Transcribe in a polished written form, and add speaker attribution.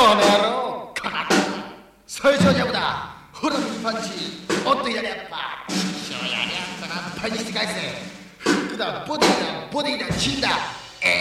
Speaker 1: この野郎最初はジャブだほら右パンチおっと左アッパー師匠やりゃったらパンチして返せフックだボディだボディだチンだ